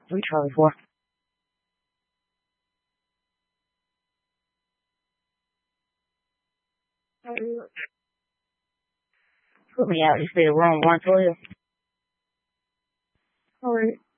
3 Charlie 4. Put me out. You stay the wrong 112. Alright.